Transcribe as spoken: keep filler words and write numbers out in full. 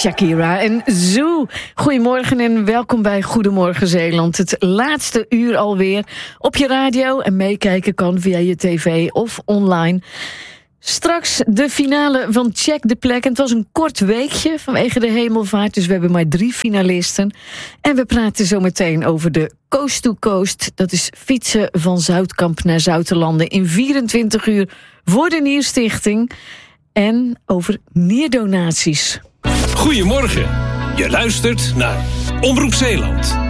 Shakira en Zoo. Goedemorgen en welkom bij Goedemorgen Zeeland. Het laatste uur alweer op je radio en meekijken kan via je tv of online. Straks de finale van Check the Plek. En het was een kort weekje vanwege de hemelvaart, dus we hebben maar drie finalisten. En we praten zo meteen over de Coast to Coast. Dat is fietsen van Zoutkamp naar Zoutelanden in vierentwintig uur voor de Nierstichting. En over nierdonaties. Goedemorgen, je luistert naar Omroep Zeeland.